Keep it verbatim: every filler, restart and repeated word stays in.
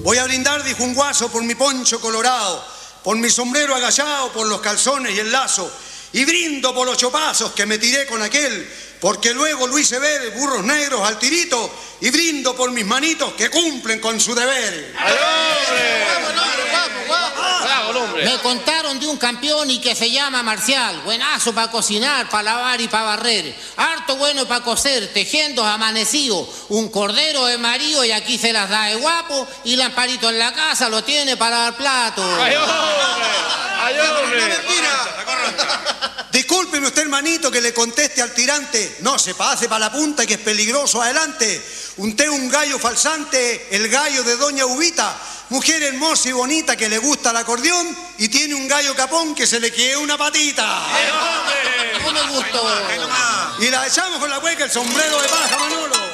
Voy a brindar, dijo un guaso, por mi poncho colorado, por mi sombrero agachado, por los calzones y el lazo. Y brindo por los chopazos que me tiré con aquel, porque luego lo hice ver burros negros al tirito, y brindo por mis manitos que cumplen con su deber. ¡Ay, hombre! ¡Vamos, hombre, vamos, vamos! Bravo, hombre. Me contaron de un campeón y que se llama Marcial. Buenazo para cocinar, para lavar y para barrer. Harto bueno para coser, tejiendo amanecido. Un cordero de marido y aquí se las da de guapo. Y Lamparito en la casa lo tiene para dar plato. ¡Ay, hombre! ¡Ay, hombre! ¡No, mentira! Discúlpeme usted, hermanito, que le conteste al tirante. No se pase para la punta, que es peligroso adelante. Unté un gallo falsante, el gallo de doña Ubita, mujer hermosa y bonita que le gusta el acordeón y tiene un gallo capón que se le quede una patita. ¡Ay, hombre! No me gustó. Y la echamos con la hueca, el sombrero de paja, Manolo.